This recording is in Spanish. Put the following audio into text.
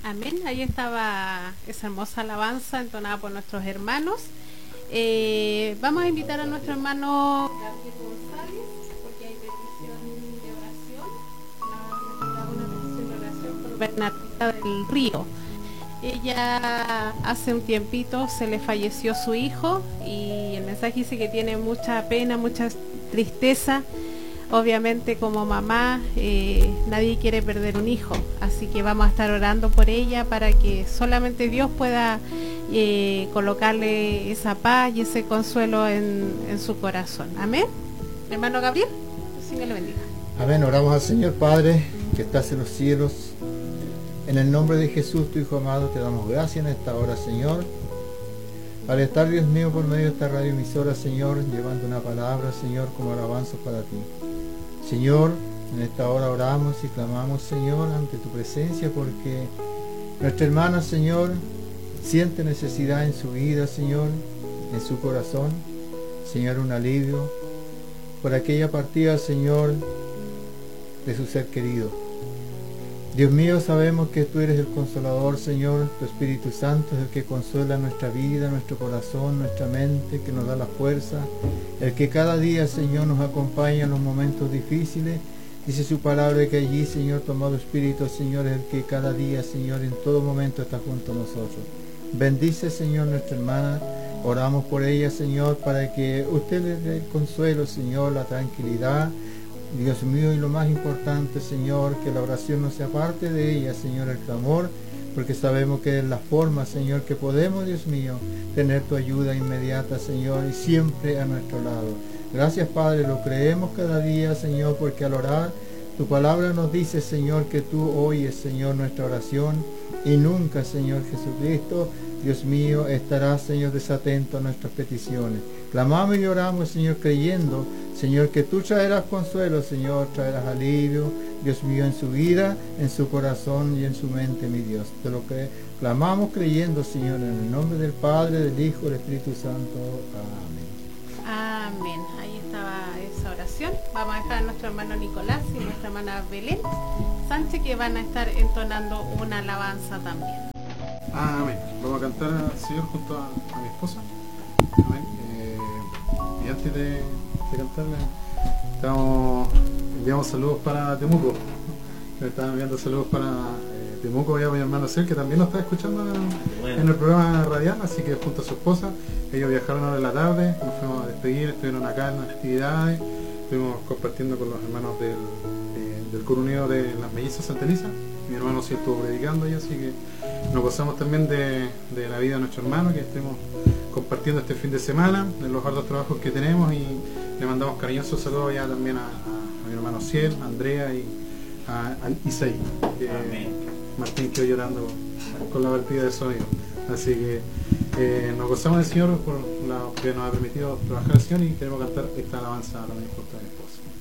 Amén. Ahí estaba esa hermosa alabanza entonada por nuestros hermanos. Vamos a invitar a nuestro hermano Gabriel González, porque hay petición de oración. Una petición de oración por Bernardita del Río. Ella hace un tiempito se le falleció su hijo y el mensaje dice que tiene mucha pena, mucha tristeza. Obviamente como mamá nadie quiere perder un hijo, así que vamos a estar orando por ella para que solamente Dios pueda colocarle esa paz y ese consuelo en su corazón. Amén. Hermano Gabriel, el Señor le bendiga. Amén. Oramos al Señor Padre que estás en los cielos. En el nombre de Jesús, tu Hijo amado, te damos gracias en esta hora, Señor. Al estar, Dios mío, por medio de esta radioemisora, Señor, llevando una palabra, Señor, como alabanza para ti. Señor, en esta hora oramos y clamamos, Señor, ante tu presencia, porque nuestra hermana, Señor, siente necesidad en su vida, Señor, en su corazón, Señor, un alivio por aquella partida, Señor, de su ser querido. Dios mío, sabemos que tú eres el consolador, Señor, tu Espíritu Santo es el que consuela nuestra vida, nuestro corazón, nuestra mente, que nos da la fuerza, el que cada día, Señor, nos acompaña en los momentos difíciles. Dice su palabra que allí, Señor, tu amado Espíritu, Señor, es el que cada día, Señor, en todo momento está junto a nosotros. Bendice, Señor, nuestra hermana. Oramos por ella, Señor, para que usted le dé el consuelo, Señor, la tranquilidad. Dios mío, y lo más importante, Señor, que la oración no sea parte de ella, Señor, el clamor, porque sabemos que es la forma, Señor, que podemos, Dios mío, tener tu ayuda inmediata, Señor, y siempre a nuestro lado. Gracias, Padre, lo creemos cada día, Señor, porque al orar, tu palabra nos dice, Señor, que tú oyes, Señor, nuestra oración, y nunca, Señor Jesucristo, Dios mío, estarás, Señor, desatento a nuestras peticiones. Clamamos y oramos, Señor, creyendo, Señor, que tú traerás consuelo, Señor, traerás alivio, Dios mío, en su vida, en su corazón y en su mente, mi Dios. Te lo clamamos creyendo, Señor, en el nombre del Padre, del Hijo, del Espíritu Santo. Amén. Amén. Ahí estaba esa oración. Vamos a dejar a nuestro hermano Nicolás y nuestra hermana Belén Sánchez, que van a estar entonando una alabanza también. Amén. Vamos a cantar al Señor junto a mi esposa. Amén. Y antes de cantarle, enviamos saludos para Temuco. Le están enviando saludos para Temuco y a mi hermano Cel, que también nos está escuchando en el programa radial, así que junto a su esposa. Ellos viajaron ahora en la tarde, nos fuimos a despedir, estuvieron acá en las actividades, estuvimos compartiendo con los hermanos del Coro Unido de las Mellizas Santa Elisa. Mi hermano sí estuvo predicando ahí, así que nos gozamos también de la vida de nuestro hermano, que estuvimos compartiendo este fin de semana, de los hartos trabajos que tenemos, y le mandamos cariñosos saludos ya también a mi hermano Ciel, a Andrea y a Isaí, que Martín quedó llorando con la partida de sonido. Así que nos gozamos del Señor por la que nos ha permitido trabajar el Señor, y queremos cantar esta alabanza a la misma.